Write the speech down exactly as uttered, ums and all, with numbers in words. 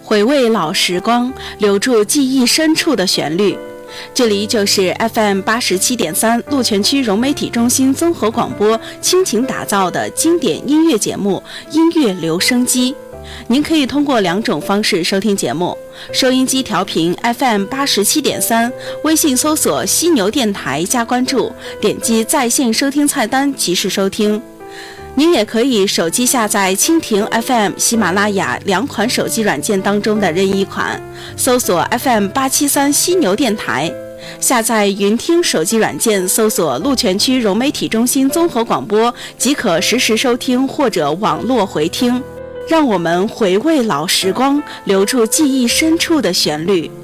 回味老时光，留住记忆深处的旋律。这里就是 F M 八十七点三鹿泉区融媒体中心综合广播倾情打造的经典音乐节目《音乐留声机》。您可以通过两种方式收听节目：收音机调频 F M 八十七点三，微信搜索犀牛电台加关注，点击在线收听菜单及时收听。您也可以手机下载蜻蜓 F M、喜马拉雅两款手机软件当中的任意一款，搜索 F M 八七三犀牛电台，下载云听手机软件，搜索鹿泉区融媒体中心综合广播，即可实时收听或者网络回听。让我们回味老时光，留住记忆深处的旋律。